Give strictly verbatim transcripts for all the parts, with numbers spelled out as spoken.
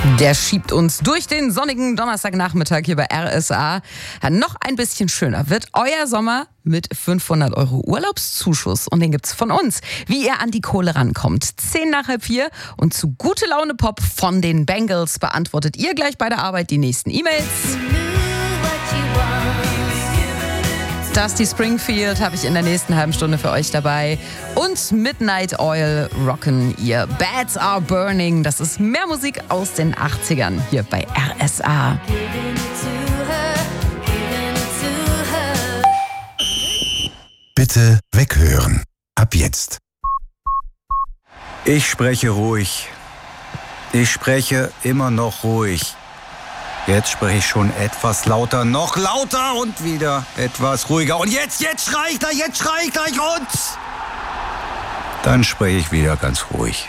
Der schiebt uns durch den sonnigen Donnerstagnachmittag hier bei R S A. Ja, noch ein bisschen schöner wird euer Sommer mit fünfhundert Euro Urlaubszuschuss. Und den gibt's von uns. Wie ihr an die Kohle rankommt. Zehn nach halb vier. Und zu Gute Laune Pop von den Bengals beantwortet ihr gleich bei der Arbeit die nächsten E-Mails. Dusty Springfield habe ich in der nächsten halben Stunde für euch dabei. Und Midnight Oil rocken ihr Bats Are Burning. Das ist mehr Musik aus den achtzigern hier bei R S A. Bitte weghören. Ab jetzt. Ich spreche ruhig. Ich spreche immer noch ruhig. Jetzt spreche ich schon etwas lauter, noch lauter und wieder etwas ruhiger. Und jetzt, jetzt schrei ich gleich, jetzt schrei ich gleich und... Dann spreche ich wieder ganz ruhig.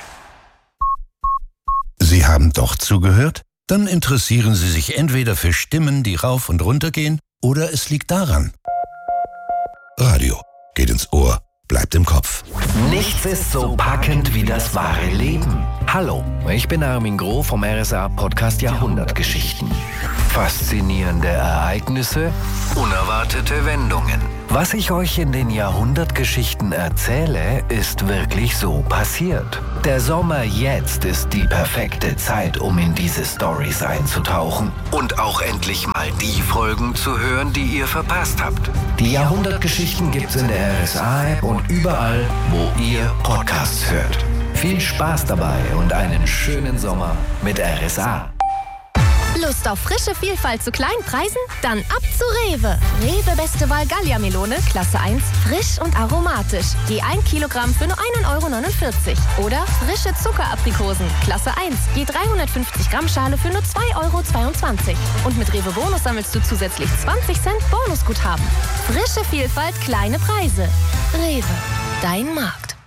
Sie haben doch zugehört? Dann interessieren Sie sich entweder für Stimmen, die rauf und runter gehen, oder es liegt daran. Radio geht ins Ohr, bleibt im Kopf. Nichts ist so packend wie das wahre Leben. Hallo, ich bin Armin Groh vom R S A-Podcast Jahrhundertgeschichten. Faszinierende Ereignisse, unerwartete Wendungen. Was ich euch in den Jahrhundertgeschichten erzähle, ist wirklich so passiert. Der Sommer jetzt ist die perfekte Zeit, um in diese Storys einzutauchen. Und auch endlich mal die Folgen zu hören, die ihr verpasst habt. Die Jahrhundertgeschichten gibt's in der R S A-App und überall, wo ihr Podcasts hört. Viel Spaß dabei und einen schönen Sommer mit R S A. Lust auf frische Vielfalt zu kleinen Preisen? Dann ab zu Rewe. Rewe Beste Wahl Gallia-Melone, Klasse eins, frisch und aromatisch. Je ein Kilogramm für nur ein Euro neunundvierzig. Oder frische Zuckeraprikosen, Klasse eins, je dreihundertfünfzig Gramm Schale für nur zwei Euro zweiundzwanzig. Und mit Rewe Bonus sammelst du zusätzlich zwanzig Cent Bonusguthaben. Frische Vielfalt, kleine Preise. Rewe, dein Markt.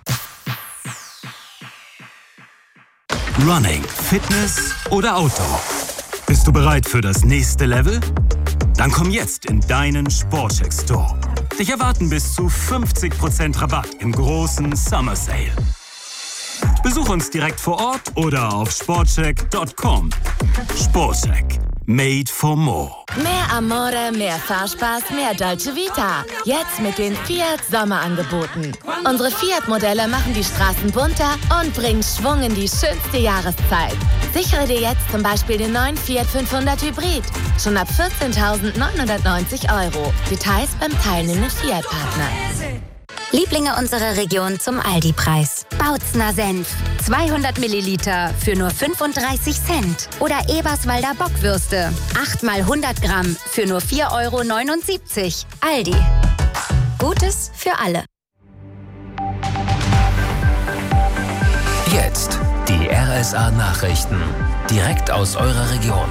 Running, Fitness oder Outdoor? Bist du bereit für das nächste Level? Dann komm jetzt in deinen Sportcheck Store. Dich erwarten bis zu fünfzig Prozent Rabatt im großen Summer Sale. Besuch uns direkt vor Ort oder auf sportcheck punkt com. Sportcheck. Made for more. Mehr Amore, mehr Fahrspaß, mehr Dolce Vita. Jetzt mit den Fiat Sommerangeboten. Unsere Fiat-Modelle machen die Straßen bunter und bringen Schwung in die schönste Jahreszeit. Sichere dir jetzt zum Beispiel den neuen Fiat fünfhundert Hybrid. Schon ab vierzehntausendneunhundertneunzig Euro. Details beim teilnehmenden Fiat-Partner. Lieblinge unserer Region zum Aldi-Preis. Bautzner Senf. zweihundert Milliliter für nur fünfunddreißig Cent. Oder Eberswalder Bockwürste. acht mal hundert Gramm für nur vier Euro neunundsiebzig. Aldi. Gutes für alle. Jetzt die R S A-Nachrichten. Direkt aus eurer Region.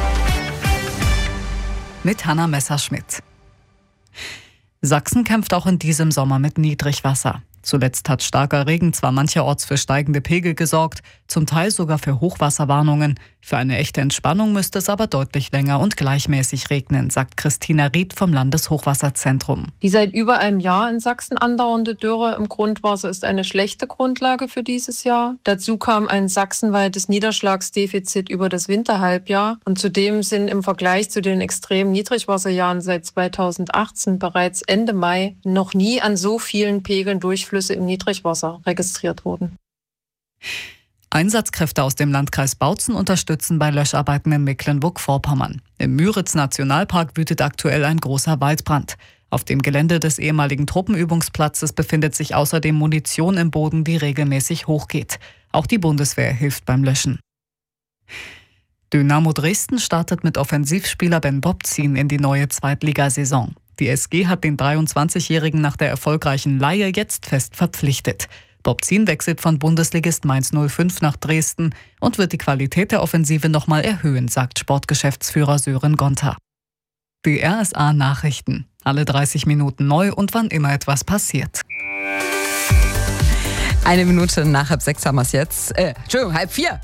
Mit Hanna Messerschmidt. Sachsen kämpft auch in diesem Sommer mit Niedrigwasser. Zuletzt hat starker Regen zwar mancherorts für steigende Pegel gesorgt, zum Teil sogar für Hochwasserwarnungen. Für eine echte Entspannung müsste es aber deutlich länger und gleichmäßig regnen, sagt Christina Ried vom Landeshochwasserzentrum. Die seit über einem Jahr in Sachsen andauernde Dürre im Grundwasser ist eine schlechte Grundlage für dieses Jahr. Dazu kam ein sachsenweites Niederschlagsdefizit über das Winterhalbjahr. Und zudem sind im Vergleich zu den extremen Niedrigwasserjahren seit zweitausendachtzehn bereits Ende Mai noch nie an so vielen Pegeln Durchflüsse im Niedrigwasser registriert wurden. Einsatzkräfte aus dem Landkreis Bautzen unterstützen bei Löscharbeiten in Mecklenburg-Vorpommern. Im Müritz-Nationalpark wütet aktuell ein großer Waldbrand. Auf dem Gelände des ehemaligen Truppenübungsplatzes befindet sich außerdem Munition im Boden, die regelmäßig hochgeht. Auch die Bundeswehr hilft beim Löschen. Dynamo Dresden startet mit Offensivspieler Ben Bobzien in die neue Zweitligasaison. Die S G hat den dreiundzwanzigjährigen nach der erfolgreichen Leihe jetzt fest verpflichtet. Bobzien wechselt von Bundesligist Mainz null fünf nach Dresden und wird die Qualität der Offensive nochmal erhöhen, sagt Sportgeschäftsführer Sören Gonter. Die R S A-Nachrichten. Alle dreißig Minuten neu und wann immer etwas passiert. Eine Minute nach halb sechs haben wir es jetzt. Äh, Entschuldigung, halb vier.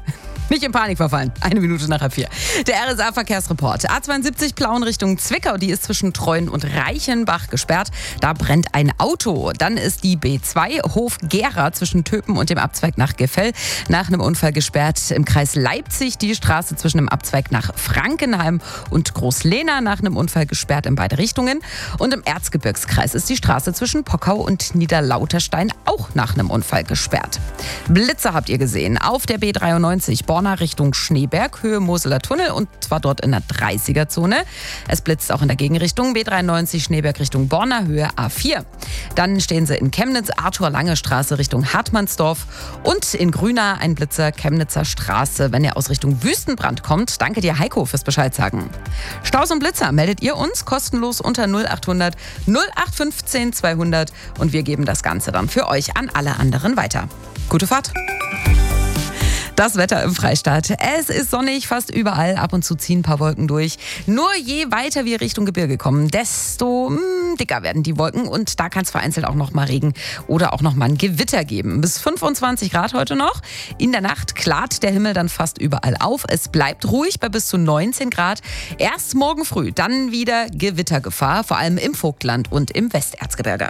Nicht in Panik verfallen. Eine Minute nach halb vier. Der R S A-Verkehrsreport. A zweiundsiebzig Plauen Richtung Zwickau, die ist zwischen Treuen und Reichenbach gesperrt. Da brennt ein Auto. Dann ist die B zwei Hof-Gera zwischen Töpen und dem Abzweig nach Gefell nach einem Unfall gesperrt. Im Kreis Leipzig die Straße zwischen dem Abzweig nach Frankenheim und Großlehna nach einem Unfall gesperrt in beide Richtungen. Und im Erzgebirgskreis ist die Straße zwischen Pockau und Niederlauterstein auch nach einem Unfall gesperrt. Blitze habt ihr gesehen. Auf der B dreiundneunzig Borna Richtung Schneeberg, Höhe Moseler Tunnel und zwar dort in der dreißiger-Zone. Es blitzt auch in der Gegenrichtung B dreiundneunzig Schneeberg Richtung Borna, Höhe A vier. Dann stehen sie in Chemnitz, Arthur-Lange-Straße Richtung Hartmannsdorf und in Grüna ein Blitzer Chemnitzer Straße, wenn ihr aus Richtung Wüstenbrand kommt. Danke dir, Heiko, fürs Bescheid sagen. Staus und Blitzer meldet ihr uns kostenlos unter null achthundert null acht fünfzehn zweihundert und wir geben das Ganze dann für euch an alle anderen weiter. Gute Fahrt! Das Wetter im Freistaat. Es ist sonnig, fast überall. Ab und zu ziehen ein paar Wolken durch. Nur je weiter wir Richtung Gebirge kommen, desto mh, dicker werden die Wolken. Und da kann es vereinzelt auch noch mal Regen oder auch noch mal ein Gewitter geben. Bis fünfundzwanzig Grad heute noch. In der Nacht klart der Himmel dann fast überall auf. Es bleibt ruhig bei bis zu neunzehn Grad. Erst morgen früh, dann wieder Gewittergefahr. Vor allem im Vogtland und im Westerzgebirge.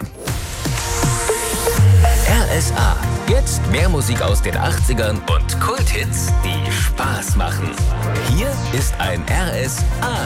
R S A. Jetzt mehr Musik aus den achtzigern und Kulthits, die Spaß machen. Hier ist ein R S A